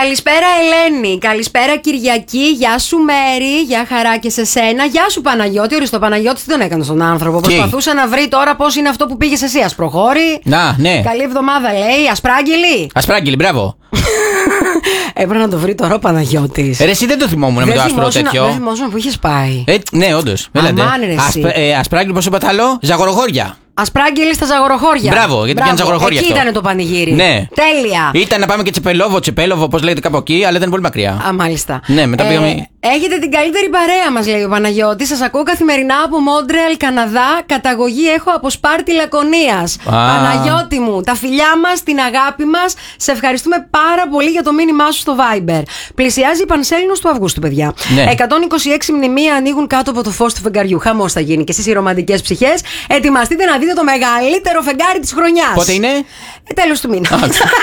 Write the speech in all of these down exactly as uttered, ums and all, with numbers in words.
Καλησπέρα Ελένη, καλησπέρα Κυριακή, γεια σου Μέρη, γεια χαρά και σε σένα. Γεια σου Παναγιώτη, οριστό Παναγιώτης δεν έκανε στον άνθρωπο. Τι? Προσπαθούσε να βρει τώρα πώς είναι αυτό που πήγες εσύ, ασπροχώρη. Να, ναι. Καλή εβδομάδα λέει, ασπράγγελη. Ασπράγγελη, μπράβο. Έπρεπε να το βρει τώρα ο Παναγιώτης. Ρε, εσύ δεν το θυμόμουν με το άσπρο τέτοιο. Δεν θυμόσουν που είχες πάει. Ε, ναι, όντως. Ασπράγγελη, πώς είπα τ' άλλο, Ζαγοροχώρια. Ασπράγγελη στα Ζαγοροχώρια. Μπράβο, γιατί πιάνει Ζαγοροχώρια. Εκεί ήταν το πανηγύρι. Ναι. Τέλεια. Ήταν να πάμε και Τσεπελόβο, Τσεπέλοβο, όπως λέγεται κάπου εκεί, αλλά ήταν πολύ μακριά. Α, μάλιστα. Ναι, μετά ε, πήγαμε. Έχετε την καλύτερη παρέα μας, λέει ο Παναγιώτης. Σας ακούω καθημερινά από Μόντρεαλ, Καναδά. Καταγωγή έχω από Σπάρτη Λακωνίας. Παναγιώτη μου, τα φιλιά μας, την αγάπη μας. Σε ευχαριστούμε πάρα πολύ για το μήνυμά σου στο Viber. Πλησιάζει η Πανσέλινος του Αυγούστου, παιδιά. Ναι. εκατόν είκοσι έξι μνημεία ανοίγουν κάτω από το φως του φεγγαριού. Χαμός θα γίνει. Και εσείς οι ρομαντικές ψυχές, ετοιμαστείτε να δείτε το μεγαλύτερο φεγγάρι της χρονιάς. Πότε είναι? Ε, τέλος του μήνα.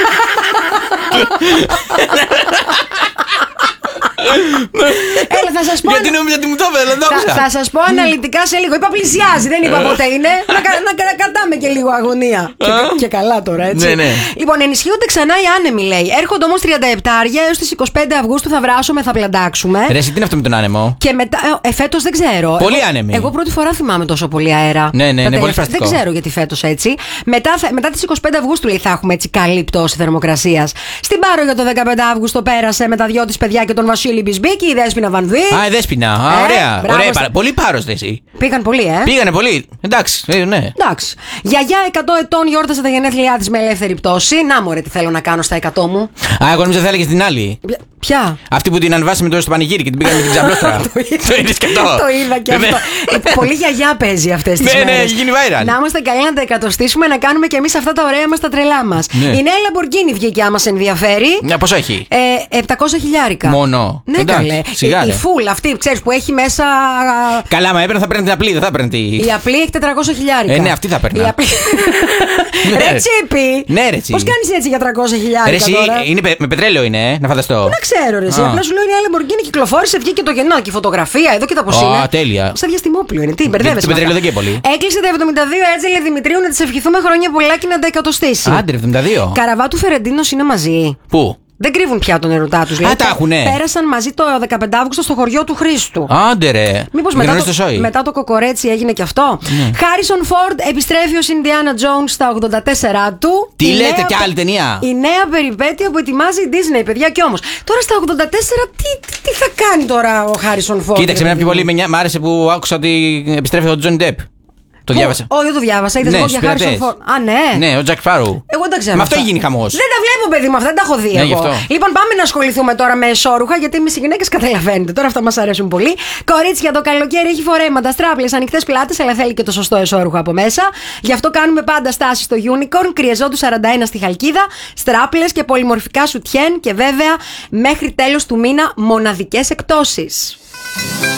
Έλα, θα σας πω. Γιατί νόμιζα ότι μου το έβαλε, θα, θα σας πω αναλυτικά σε λίγο. Είπα πλησιάζει, δεν είπα ποτέ είναι. Να, να, να, να κρατάμε και λίγο αγωνία. και, και καλά τώρα, έτσι. Ναι, ναι. Λοιπόν, ενισχύονται ξανά οι άνεμοι, λέει. Έρχονται όμως τριάντα επτά έως τις είκοσι πέντε Αυγούστου θα βράσουμε, θα πλαντάξουμε. Ρε, εσύ τι είναι αυτό με τον άνεμο? Και μετά. Ε, φέτος δεν ξέρω. Πολύ εγώ, άνεμοι. Εγώ πρώτη φορά θυμάμαι τόσο πολύ αέρα. Ναι, ναι, ναι, πολύ φραστικό. Δεν ξέρω γιατί φέτος έτσι. Μετά, μετά τις είκοσι πέντε Αυγούστου, λέει, θα έχουμε έτσι καλή πτώση θερμοκρασίας. Στην Πάρο για το δεκαπέντε Αυγούστου πέρασε με τα δυο της παιδιά και τον Βασίλη Μπισμπίκη, η Δέσποινα Βανδύ. Α, η Δέσποινα. Α, ε, ωραία. ωραία στα... Πολύ πάρος εσύ. Πήγαν πολύ, ε. Πήγανε πολύ. Εντάξει, ε, ναι. Εντάξει. Γιαγιά εκατό ετών γιόρτασε τα γενέθλιά της με ελεύθερη πτώση. Να μωρέ, τι θέλω να κάνω στα εκατό μου. Α, εγώ νόμιζα θα έλεγες την άλλη. Ποια? Αυτή που την ανεβάσαμε τώρα στο πανηγύρι και την πήγαμε με την ξαπλώστρα. Το είδες και αυτό. Το είδα και αυτό. Πολύ γιαγιά παίζει αυτές τις μέρες. Ναι, ναι, έχει γίνει viral. Να είμαστε καλοί να τα εκατοστήσουμε, να κάνουμε και εμείς αυτά τα ωραία μας, τα τρελά μας. Η νέα Λαμπορκίνη βγήκε, άμα σε ενδιαφέρει. Ναι, πόσο έχει? επτακόσια χιλιάρικα. Μόνο. Ναι, καλέ. Η full αυτή, ξέρεις, που έχει μέσα. Καλά, μα έπαιρνε θα παίρνει την απλή, δεν θα παίρνει τη. Η απλή έχει τετρακόσια χιλιάρικα. Ε, ναι, αυτή θα παίρνει. Ρε τσίπη. Ναι, ρε τσίπη. Πώς κάνεις έτσι για τριακόσια χιλιάρικα? Είναι με πετρέλαιο είναι, να φανταστώ. Να ξέρω, ρε. Απλά σου λέω η άλλη Lamborghini κυκλοφόρησε, βγήκε το γεννό και η φωτογραφία εδώ και τα πώς είναι. Α, τέλεια. Σαν διαστημόπλιο είναι. Τι, μπερδεύεσαι? Το πετρέλαιο δεν και πολύ. Έκλεισε τα εβδομήντα δύο, Έτζελε Δημητρίου, να της ευχηθούμε χρόνια πολλά και να τα εκατοστήσει. Άντε, εβδομήντα δύο. Καραβάτου Φερεντίνος είναι μαζί. Πού? Δεν κρύβουν πια τον ερωτά τους. Α, τα έχουνε. Πέρασαν μαζί το δεκαπέντε Αυγούστου στο χωριό του Χρήστου. Άντε ρε. Μήπως μετά, το, μετά το κοκορέτσι έγινε και αυτό. Χάρισον Φόρντ επιστρέφει ως Ινδιάνα Τζόουνς στα ογδόντα τέσσερα του. Τι λέτε, νέα, κι άλλη ταινία? Η νέα περιπέτεια που ετοιμάζει η Disney, παιδιά. Κι όμως τώρα στα ογδόντα τέσσερα τι, τι, τι θα κάνει τώρα ο Χάρισον Φόρντ? Κοίταξε, εμένα πιο πολύ μ' άρεσε που άκουσα ότι επιστρέφει ο Τζόνι Ντεπ. Το διάβασα. Όχι, δεν το διάβασα. Είδες εγώ για Χάρισον Φόρντ. Α, ναι. Ναι, ο Τζακ Φάρου. Εγώ δεν ξέρω. Με αυτό γίνει χαμός. Δεν τα βλέπω, παιδί μου, αυτά δεν τα έχω δει. Ναι, εγώ. Λοιπόν, πάμε να ασχοληθούμε τώρα με εσώρουχα, γιατί εμείς οι γυναίκες καταλαβαίνετε. Τώρα αυτά μας αρέσουν πολύ. Κορίτσια, το καλοκαίρι έχει φορέματα, στράπλες, ανοιχτές πλάτες, αλλά θέλει και το σωστό εσώρουχο από μέσα. Γι' αυτό κάνουμε πάντα στάση στο Unicorn, Κριεζό του σαράντα ένα στη Χαλκίδα, στράπλες και πολυμορφικά σουτιέν και βέβαια μέχρι τέλος του μήνα μοναδικές εκτόσεις.